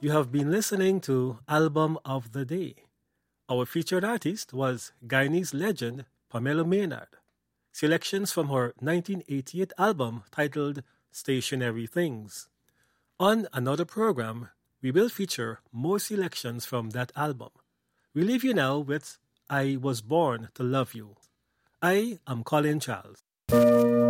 You have been listening to Album of the Day. Our featured artist was Guyanese legend Pamela Maynard. Selections from her 1988 album titled Stationary Things. On another program, we will feature more selections from that album. We leave you now with I Was Born to Love You. I am Colin Charles.